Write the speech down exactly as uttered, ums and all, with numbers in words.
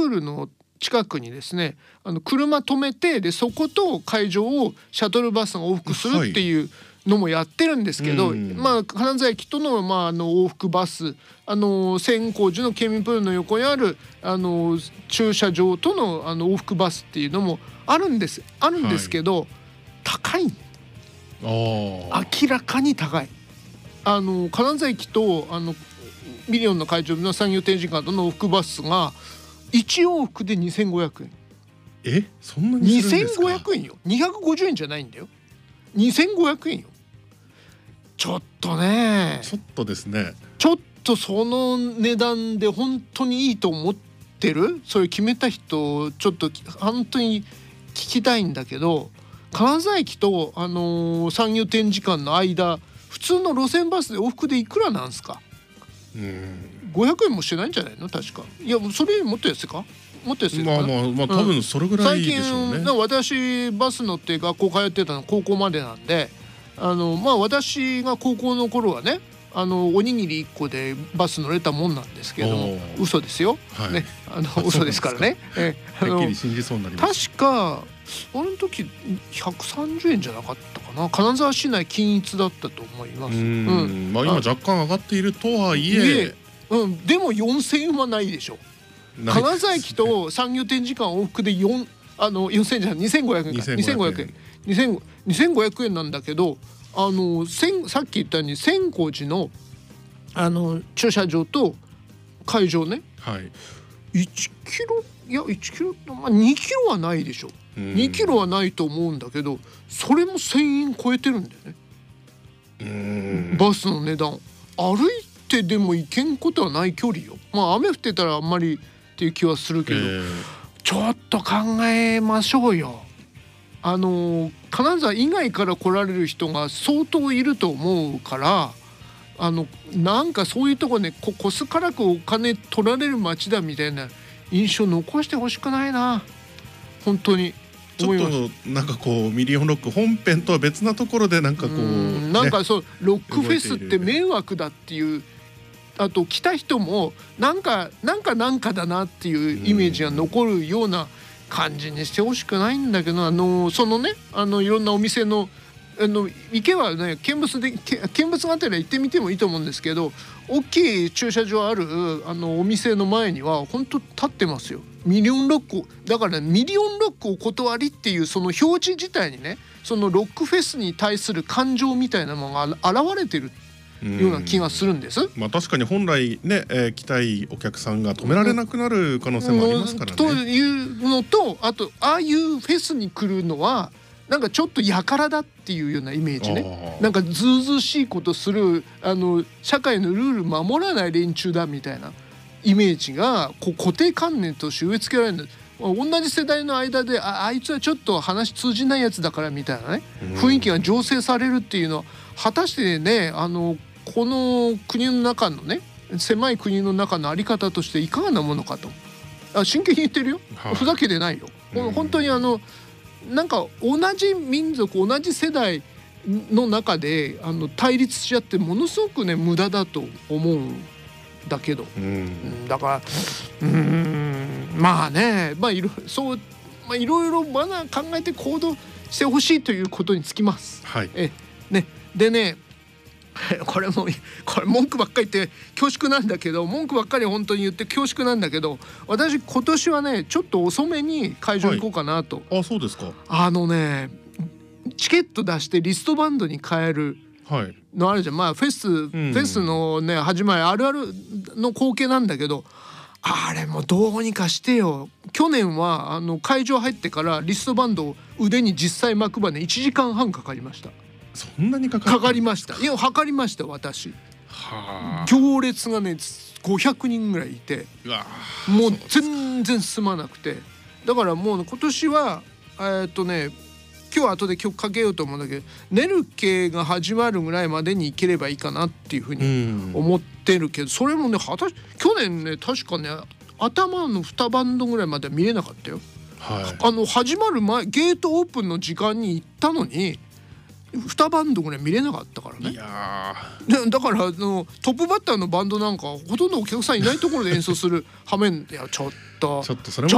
ールの近くにですねあの車止めてでそこと会場をシャトルバスが往復するっていうのもやってるんですけど、はい、まあ金沢駅との、まあ、あの往復バスあの千光寺の県民プールの横にあるあの駐車場との、あの往復バスっていうのもあるんですあるんですけど、はい、高い明らかに高いあの金沢駅とあのミリオンの会場の産業展示館との往復バスがいち往復でにせんごひゃくえん。 えそんなにするんですか。 にせんごひゃくえんよ。にひゃくごじゅうえんじゃないんだよ。にせんごひゃくえんよ。ちょっとねちょっとですねちょっとその値段で本当にいいと思ってるそれ決めた人ちょっと本当に聞きたいんだけど、金沢駅と、あのー、産業展示館の間普通の路線バスで往復でいくらなんすか。うんごひゃくえんもしてないんじゃないの確か。いやそれよりもっと安いかもっと安いかな。 まあまあまあ多分それぐらいでしょうね、 うん、最近私バス乗って学校通ってたの高校までなんであのまあ私が高校の頃はねあのおにぎりいっこでバス乗れたもんなんですけれども嘘ですよ、はい、ねあの嘘ですからねえあのはっきり信じそうになります。確かあの時ひゃくさんじゅうえんじゃなかったかな。金沢市内均一だったと思います。うん、 うん、まあ今若干上がっているとはいえ、 うん、でもよんせんえんはないでしょ。金沢駅と産業展示館往復でよんあのよんせんえんじゃないにせんごひゃくえんかにせんごひゃくえんにせんごひゃくえんなんだけどあのさっき言ったように千光寺のあの駐車場と会場ね、 はい、 いちキロいやいちキロ、まあ、にキロはないでしょ。にキロはないと思うんだけどそれもせんえん超えてるんだよね。うーんバスの値段歩いてでも行けんことはない距離よ。まあ雨降ってたらあんまりっていう気はするけど、えー、ちょっと考えましょうよ。あの金沢以外から来られる人が相当いると思うからあのなんかそういうとこねここすからくお金取られる街だみたいな印象残してほしくないな本当に。 ちょっとなんかこうミリオンロック本編とは別なところでなんかこう、 うんなんかそうロックフェスって迷惑だっていうあと来た人もなんかなんかなんかだなっていうイメージが残るような感じにしてほしくないんだけどあのそのねあのいろんなお店のあの行けばね見物で見物があったら行ってみてもいいと思うんですけど大きい駐車場あるあのお店の前には本当立ってますよ。ミリオンロックだから、ね、ミリオンロックお断りっていうその表示自体にねそのロックフェスに対する感情みたいなものが現れてるような気がするんです。 まあ確かに本来ね、えー、来たいお客さんが止められなくなる可能性もありますからね。 というのとあとああいうフェスに来るのはなんかちょっとやからだっていうようなイメージね。なんかずうずうしいことするあの社会のルール守らない連中だみたいなイメージがこう固定観念として植え付けられるんだ。同じ世代の間で あ, あいつはちょっと話通じないやつだからみたいなね雰囲気が醸成されるっていうのは果たしてねあのこの国の中のね狭い国の中の在り方としていかがなものかとあ真剣に言ってるよ、はい、ふざけてないよ。本当にあのなんか同じ民族同じ世代の中であの対立し合ってものすごくね無駄だと思うんだけど、うん、だからうーんまあねまあいろそうまあいろいろまだ考えて行動してほしいということにつきます。 はい、 えねでねこれもこれ文句ばっかり言って恐縮なんだけど文句ばっかり本当に言って恐縮なんだけど私今年はねちょっと遅めに会場行こうかなと、 はい、あそうですか。 あのねチケット出してリストバンドに変えるのあるじゃん、はい、まあフェス、うん、フェスのね始まりあるあるの光景なんだけどあれもどうにかしてよ。去年はあの会場入ってからリストバンドを腕に実際巻くまでいちじかんはんかかりました。 そんなにかかかかりました。いや測りました私。は行列がねごひゃくにんぐらいいてもう全然進まなくてだからもう今年はえー、っとね今日後で曲かけようと思うんだけどネルケが始まるぐらいまでに行ければいいかなっていうふうに思ってるけどそれもね果たし去年ね確かね頭のにバンドぐらいまでは見れなかったよ、はい、あの始まる前ゲートオープンの時間に行ったのににバンドぐらい見れなかったからね。いやだからあのトップバッターのバンドなんかほとんどお客さんいないところで演奏する羽目いやちょっとちょっとそれも